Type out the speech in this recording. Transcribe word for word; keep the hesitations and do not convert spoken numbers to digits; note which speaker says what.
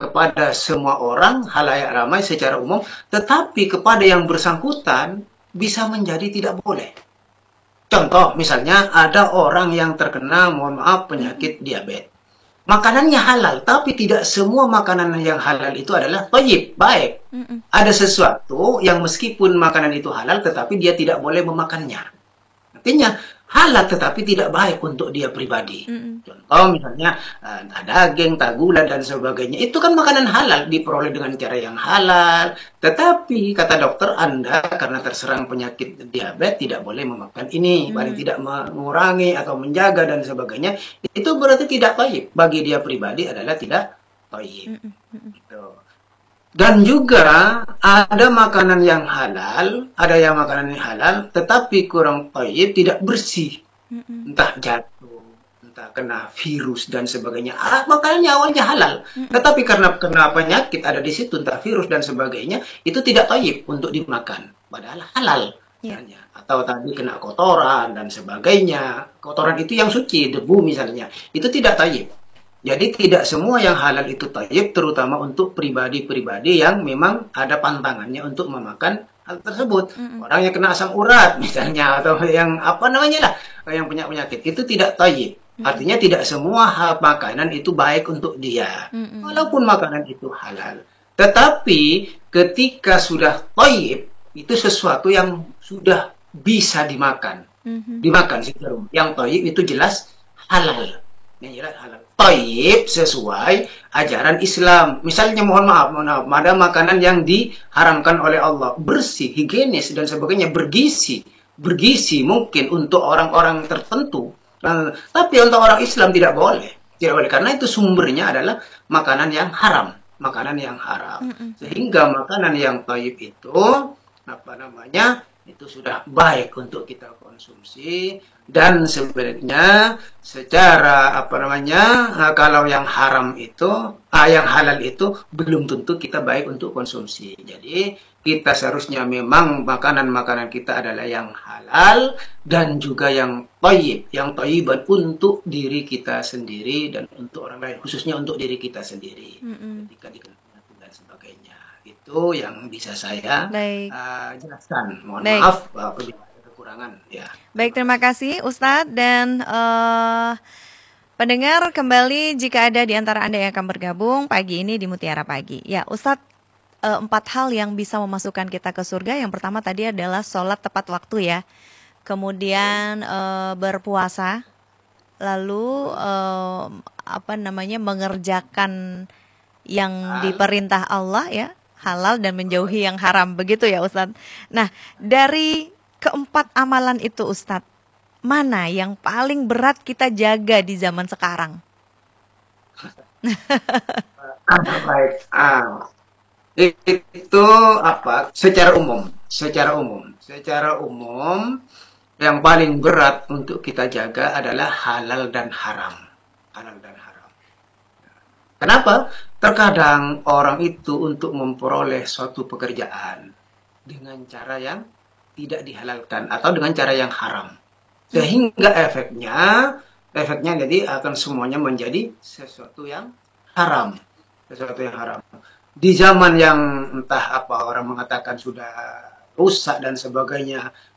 Speaker 1: kepada semua orang, halayak ramai secara umum, tetapi kepada yang bersangkutan bisa menjadi tidak boleh. Contoh, misalnya ada orang yang terkena, mohon maaf, penyakit diabetes. Makanannya halal, tapi tidak semua makanan yang halal itu adalah thayyib, baik.
Speaker 2: Mm-mm.
Speaker 1: Ada sesuatu yang meskipun makanan itu halal, tetapi dia tidak boleh memakannya. Artinya, halal tetapi tidak baik untuk dia pribadi.
Speaker 2: Mm-mm.
Speaker 1: Contoh misalnya uh, daging, gula dan sebagainya. Itu kan makanan halal, diperoleh dengan cara yang halal. Tetapi kata dokter, Anda karena terserang penyakit diabetes tidak boleh memakan ini, paling
Speaker 2: Mm.
Speaker 1: tidak mengurangi atau menjaga dan sebagainya. Itu berarti tidak thayyib. Bagi dia pribadi adalah tidak thayyib.
Speaker 2: Mm-mm. Mm-mm.
Speaker 1: Gitu. Dan juga ada makanan yang halal, ada yang makanan yang halal, tetapi kurang thayyib, tidak bersih.
Speaker 2: Mm-mm.
Speaker 1: Entah jatuh, entah kena virus dan sebagainya. Ah, makanannya awalnya halal,
Speaker 2: Mm-mm.
Speaker 1: tetapi karena kena penyakit ada di situ, entah virus dan sebagainya, itu tidak thayyib untuk dimakan. Padahal halal.
Speaker 2: Ya.
Speaker 1: Misalnya. Atau tadi kena kotoran dan sebagainya. Kotoran itu yang suci, debu misalnya. Itu tidak thayyib. Jadi tidak semua yang halal itu thayyib, terutama untuk pribadi-pribadi yang memang ada pantangannya untuk memakan hal tersebut.
Speaker 2: Mm-mm.
Speaker 1: Orang yang kena asam urat misalnya, atau yang apa namanya lah, yang punya penyakit, itu tidak thayyib.
Speaker 2: Mm-mm.
Speaker 1: Artinya tidak semua hal makanan itu baik untuk dia,
Speaker 2: Mm-mm.
Speaker 1: walaupun makanan itu halal. Tetapi ketika sudah thayyib, itu sesuatu yang sudah bisa dimakan.
Speaker 2: Mhm.
Speaker 1: Dimakan sih. Yang thayyib itu jelas halal. Yang jelas halal. Thayyib sesuai ajaran Islam. Misalnya mohon maaf, mohon maaf, ada makanan yang diharamkan oleh Allah, bersih, higienis dan sebagainya, bergizi, bergizi mungkin untuk orang-orang tertentu. Nah, tapi untuk orang Islam tidak boleh, tidak boleh karena itu sumbernya adalah makanan yang haram, makanan yang haram.
Speaker 2: Mm-mm.
Speaker 1: Sehingga makanan yang thayyib itu apa namanya? Itu sudah baik untuk kita konsumsi. Dan sebenarnya secara apa namanya, kalau yang haram itu, ah, yang halal itu belum tentu kita baik untuk konsumsi. Jadi kita seharusnya memang makanan-makanan kita adalah yang halal dan juga yang thayyib, yang thayyiban untuk diri kita sendiri dan untuk orang lain, khususnya untuk diri kita sendiri.
Speaker 2: Mm-mm.
Speaker 1: Ketika dikenakan dan sebagainya. Itu yang bisa saya
Speaker 2: Baik.
Speaker 1: uh, jelaskan. Mohon
Speaker 2: Baik.
Speaker 1: maaf apabila ada kekurangan. Ya.
Speaker 2: Baik, terima kasih Ustadz dan eh, pendengar kembali jika ada di antara Anda yang akan bergabung pagi ini di Mutiara Pagi. Ya, Ustadz, eh, empat hal yang bisa memasukkan kita ke surga. Yang pertama tadi adalah sholat tepat waktu ya. Kemudian eh, berpuasa, lalu eh, apa namanya mengerjakan yang diperintah Allah ya, halal dan menjauhi yang haram, begitu ya Ustadz. Nah, dari keempat amalan itu Ustadz, mana yang paling berat kita jaga di zaman sekarang?
Speaker 1: Ah, baik. Ah, itu apa? Secara umum, secara umum, secara umum, yang paling berat untuk kita jaga adalah halal dan haram. Halal dan haram. Kenapa? Terkadang orang itu untuk memperoleh suatu pekerjaan dengan cara yang tidak dihalalkan atau dengan cara yang haram. Sehingga efeknya, efeknya jadi akan semuanya menjadi sesuatu yang haram. Sesuatu yang haram. Di zaman yang entah apa orang mengatakan sudah rusak dan sebagainya,